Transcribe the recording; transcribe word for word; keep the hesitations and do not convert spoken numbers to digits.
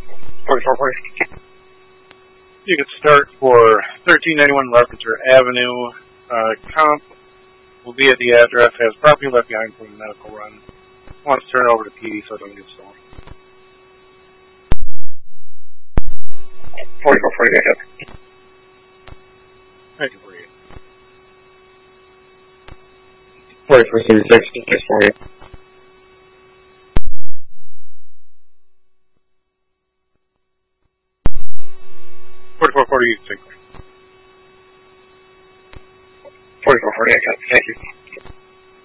forty-four forty. You can start for thirteen ninety-one Larpenteur Avenue. Uh, comp will be at the address, has property left behind for the medical run. Wants to turn it over to P D so it doesn't get stolen. forty-four forty, I got it. Thank you for you. forty-four thirty-six, six forty. forty-four forty, you can take. forty-four forty, I got it. Thank you.